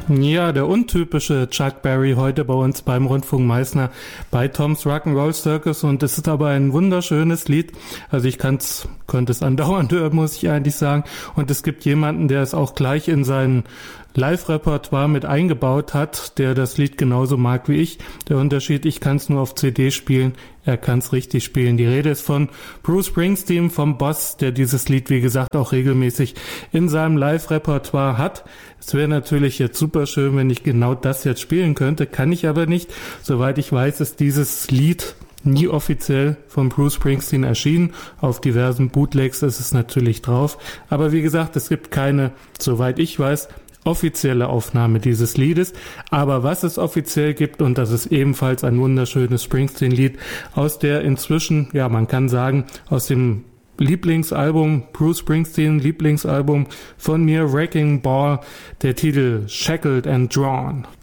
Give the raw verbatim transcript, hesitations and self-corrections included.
Ja, der untypische Chuck Berry heute bei uns beim Rundfunk Meißner bei Tom's Rock'n'Roll Circus, und es ist aber ein wunderschönes Lied. Also ich kann's, könnte es andauernd hören, muss ich eigentlich sagen. Und es gibt jemanden, der es auch gleich in sein Live-Repertoire mit eingebaut hat, der das Lied genauso mag wie ich. Der Unterschied, ich kann es nur auf C D spielen, er kann es richtig spielen. Die Rede ist von Bruce Springsteen, vom Boss, der dieses Lied, wie gesagt, auch regelmäßig in seinem Live-Repertoire hat. Es wäre natürlich jetzt super schön, wenn ich genau das jetzt spielen könnte, kann ich aber nicht. Soweit ich weiß, ist dieses Lied nie offiziell von Bruce Springsteen erschienen. Auf diversen Bootlegs ist es natürlich drauf. Aber wie gesagt, es gibt keine, soweit ich weiß, offizielle Aufnahme dieses Liedes. Aber was es offiziell gibt, und das ist ebenfalls ein wunderschönes Springsteen-Lied aus der inzwischen, ja, man kann sagen, aus dem Lieblingsalbum, Bruce Springsteen Lieblingsalbum von mir, Wrecking Ball, der Titel Shackled and Drawn.